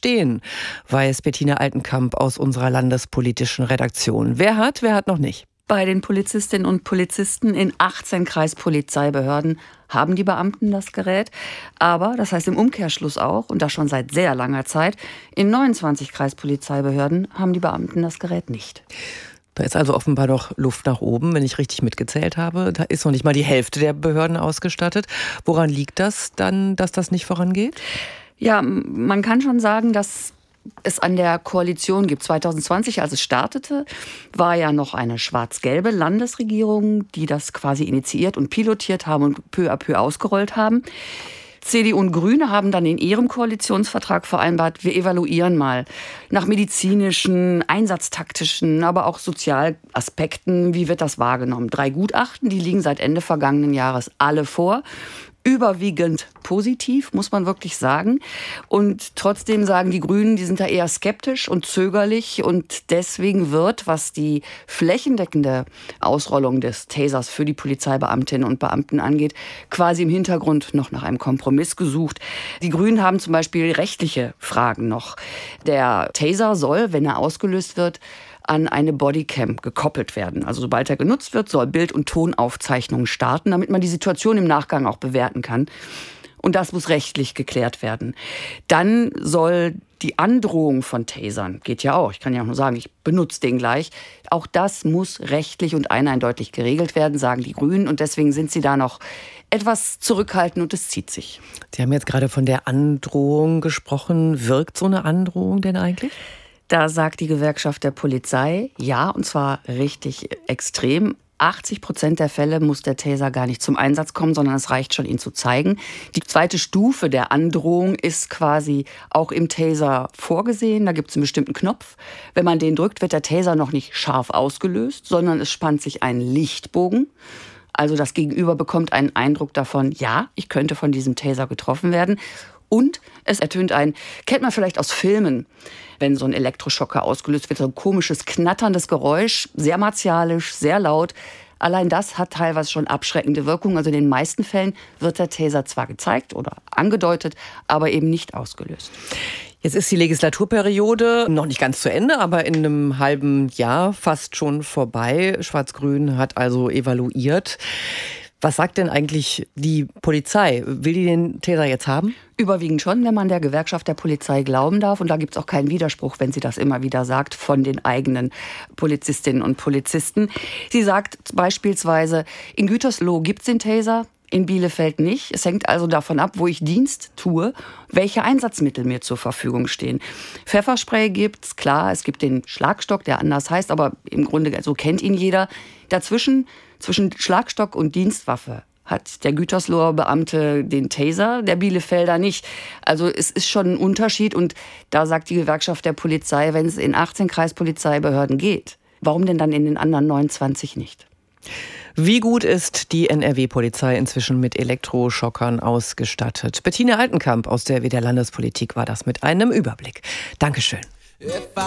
stehen, weiß Bettina Altenkamp aus unserer landespolitischen Redaktion. Wer hat noch nicht? Bei den Polizistinnen und Polizisten in 18 Kreispolizeibehörden haben die Beamten das Gerät. Aber, das heißt im Umkehrschluss auch, und das schon seit sehr langer Zeit, in 29 Kreispolizeibehörden haben die Beamten das Gerät nicht. Da ist also offenbar noch Luft nach oben, wenn ich richtig mitgezählt habe. Da ist noch nicht mal die Hälfte der Behörden ausgestattet. Woran liegt das dann, dass das nicht vorangeht? Ja, man kann schon sagen, dass es an der Koalition gibt. 2020, als es startete, war ja noch eine schwarz-gelbe Landesregierung, die das quasi initiiert und pilotiert haben und peu à peu ausgerollt haben. CDU und Grüne haben dann in ihrem Koalitionsvertrag vereinbart, wir evaluieren mal nach medizinischen, einsatztaktischen, aber auch Sozialaspekten, wie wird das wahrgenommen. 3 Gutachten, die liegen seit Ende vergangenen Jahres alle vor. Überwiegend positiv, muss man wirklich sagen. Und trotzdem sagen die Grünen, die sind da eher skeptisch und zögerlich. Und deswegen wird, was die flächendeckende Ausrollung des Tasers für die Polizeibeamtinnen und Beamten angeht, quasi im Hintergrund noch nach einem Kompromiss gesucht. Die Grünen haben zum Beispiel rechtliche Fragen noch. Der Taser soll, wenn er ausgelöst wird, an eine Bodycam gekoppelt werden. Also sobald er genutzt wird, soll Bild- und Tonaufzeichnungen starten, damit man die Situation im Nachgang auch bewerten kann. Und das muss rechtlich geklärt werden. Dann soll die Androhung von Tasern, geht ja auch, ich kann ja auch nur sagen, ich benutze den gleich, auch das muss rechtlich und eindeutig geregelt werden, sagen die Grünen. Und deswegen sind sie da noch etwas zurückhaltend und es zieht sich. Sie haben jetzt gerade von der Androhung gesprochen. Wirkt so eine Androhung denn eigentlich? Da sagt die Gewerkschaft der Polizei, ja, und zwar richtig extrem. 80% der Fälle muss der Taser gar nicht zum Einsatz kommen, sondern es reicht schon, ihn zu zeigen. Die zweite Stufe der Androhung ist quasi auch im Taser vorgesehen. Da gibt es einen bestimmten Knopf. Wenn man den drückt, wird der Taser noch nicht scharf ausgelöst, sondern es spannt sich ein Lichtbogen. Also das Gegenüber bekommt einen Eindruck davon, ja, ich könnte von diesem Taser getroffen werden. Und es ertönt kennt man vielleicht aus Filmen, wenn so ein Elektroschocker ausgelöst wird, so ein komisches, knatterndes Geräusch, sehr martialisch, sehr laut. Allein das hat teilweise schon abschreckende Wirkung. Also in den meisten Fällen wird der Taser zwar gezeigt oder angedeutet, aber eben nicht ausgelöst. Jetzt ist die Legislaturperiode noch nicht ganz zu Ende, aber in einem halben Jahr fast schon vorbei. Schwarz-Grün hat also evaluiert. Was sagt denn eigentlich die Polizei? Will die den Taser jetzt haben? Überwiegend schon, wenn man der Gewerkschaft der Polizei glauben darf. Und da gibt es auch keinen Widerspruch, wenn sie das immer wieder sagt, von den eigenen Polizistinnen und Polizisten. Sie sagt beispielsweise, in Gütersloh gibt es den Taser, in Bielefeld nicht. Es hängt also davon ab, wo ich Dienst tue, welche Einsatzmittel mir zur Verfügung stehen. Pfefferspray gibt's, klar, es gibt den Schlagstock, der anders heißt, aber im Grunde, so kennt ihn jeder. Zwischen Schlagstock und Dienstwaffe hat der Gütersloher Beamte den Taser, der Bielefelder nicht. Also es ist schon ein Unterschied und da sagt die Gewerkschaft der Polizei, wenn es in 18 Kreispolizeibehörden geht, warum denn dann in den anderen 29 nicht? Wie gut ist die NRW-Polizei inzwischen mit Elektroschockern ausgestattet? Bettina Altenkamp aus der WDR Landespolitik war das mit einem Überblick. Dankeschön.